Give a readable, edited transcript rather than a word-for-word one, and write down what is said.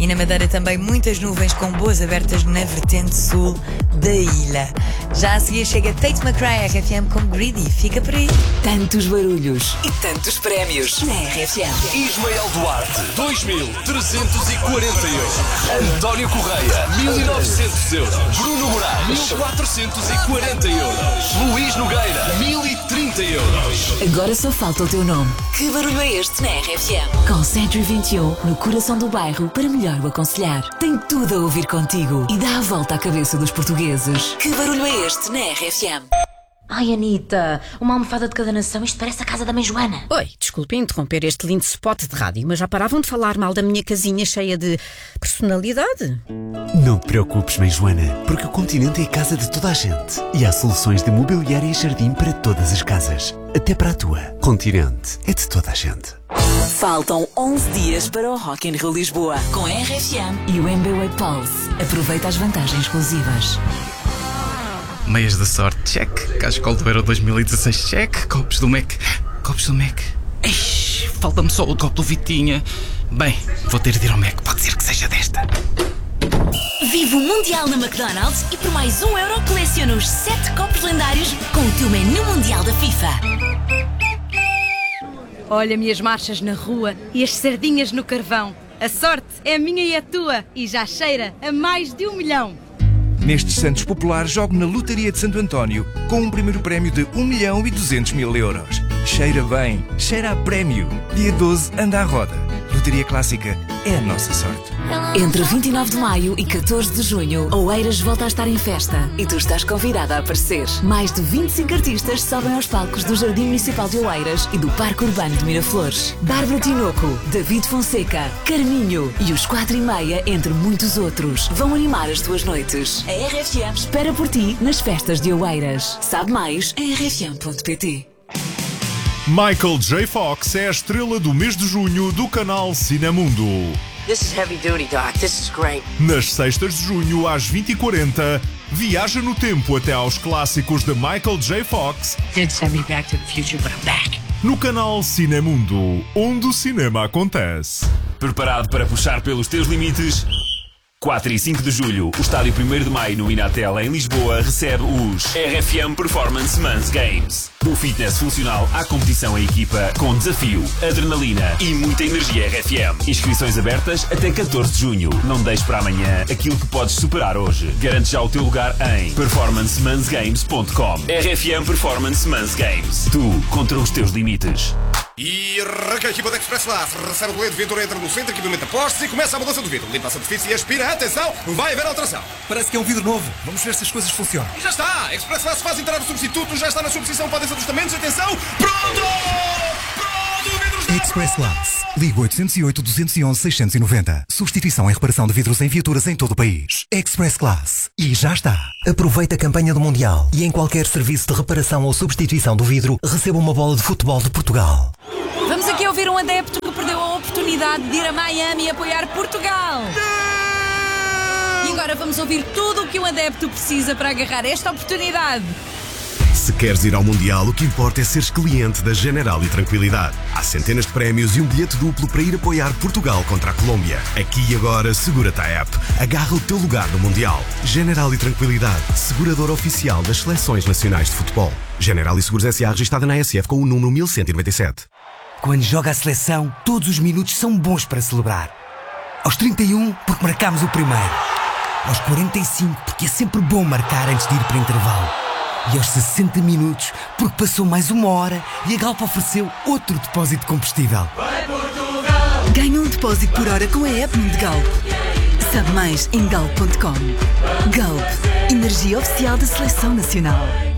E na Madeira também muitas nuvens com boas abertas na vertente sul da ilha. Já a seguir chega Tate McRae, RFM com Greedy. Fica por aí. Tantos barulhos e tantos prémios na RFM. Ismael Duarte, 2.340 euros. António Correia, 1.900 euros. Bruno Moraes, 1.440 euros. Luís Nogueira, 1.030 euros. Agora só falta o teu nome. Que barulho é este na RFM? Com Century 21, no coração do bairro, para melhor o aconselhar. Tem tudo a ouvir contigo e dá a volta à cabeça dos portugueses. Que barulho é este na RFM? Ai, Anitta, uma almofada de cada nação, isto parece a casa da mãe Joana. Oi, desculpe interromper este lindo spot de rádio, mas já paravam de falar mal da minha casinha cheia de personalidade? Não te preocupes, mãe Joana, porque o Continente é a casa de toda a gente. E há soluções de mobiliário e jardim para todas as casas. Até para a tua. Continente é de toda a gente. Faltam 11 dias para o Rock in Rio Lisboa, com a RFM e o MBWay Pulse. Aproveita as vantagens exclusivas. Meias da sorte, check. Cascol do Euro 2016, check. Copos do Mac. Eish, falta-me só o copo do Vitinha. Bem, vou ter de ir ao Mac, pode ser que seja desta. Vive o Mundial na McDonald's e por mais €1 coleciona os 7 copos lendários com o teu menu mundial da FIFA. Olha-me as marchas na rua e as sardinhas no carvão. A sorte é minha e a tua e já cheira a mais de 1 milhão. Nestes Santos Populares, jogo na Lotaria de Santo António com um primeiro prémio de 1.200.000 euros. Cheira bem, cheira a prémio. Dia 12, anda à roda. Lotaria Clássica é a nossa sorte. Entre 29 de maio e 14 de junho, Oeiras volta a estar em festa e tu estás convidada a aparecer. Mais de 25 artistas sobem aos palcos do Jardim Municipal de Oeiras e do Parque Urbano de Miraflores. Bárbara Tinoco, David Fonseca, Carminho e os 4:30, entre muitos outros, vão animar as tuas noites. A RFM espera por ti nas festas de Oeiras. Sabe mais em rfm.pt. Michael J. Fox é a estrela do mês de junho do canal Cinemundo. This is heavy duty, Doc. This is great. Nas sextas de junho, às 20h40, viaja no tempo até aos clássicos de Michael J. Fox. Did send me back to the future, but I'm back. No canal Cinemundo, onde o cinema acontece. Preparado para puxar pelos teus limites? 4 e 5 de julho, o estádio 1º de Maio no Inatel em Lisboa recebe os RFM Performance Men's Games. Do fitness funcional à competição em equipa, com desafio, adrenalina e muita energia RFM. Inscrições abertas até 14 de junho. Não deixes para amanhã aquilo que podes superar hoje. Garante já o teu lugar em performancemansgames.com. RFM Performance Men's Games. Tu contra os teus limites. E arranca a equipa da Express Glass. Recebe o colete de Ventura, entra no centro, equipamento a postos e começa a mudança do vidro. Limpa a superfície e aspira. Atenção, vai haver alteração. Parece que é um vidro novo. Vamos ver se as coisas funcionam. E já está. A Express Glass faz entrar o substituto. Já está na sua posição para os ajustamentos. Atenção. Pronto! Pronto, o vidro está... Express Glass. Liga 808-211-690. Substituição e reparação de vidros em viaturas em todo o país. Express Glass. E já está. Aproveita a campanha do Mundial e em qualquer serviço de reparação ou substituição do vidro, receba uma bola de futebol de Portugal. Vamos aqui ouvir um adepto que perdeu a oportunidade de ir a Miami e apoiar Portugal. E agora vamos ouvir tudo o que um adepto precisa para agarrar esta oportunidade. Se queres ir ao Mundial, o que importa é seres cliente da General e Tranquilidade. Há centenas de prémios e um bilhete duplo para ir apoiar Portugal contra a Colômbia. Aqui e agora, segura-te a app. Agarra o teu lugar no Mundial. General e Tranquilidade, seguradora oficial das seleções nacionais de futebol. General e Seguros S.A. registada na ASF com o número 1197. Quando joga a seleção, todos os minutos são bons para celebrar. Aos 31, porque marcámos o primeiro. Aos 45, porque é sempre bom marcar antes de ir para o intervalo. E aos 60 minutos, porque passou mais 1 hora e a Galp ofereceu outro depósito de combustível. Ganha um depósito por hora com a app de Galp. Sabe mais em galp.com. Galp, energia oficial da Seleção Nacional.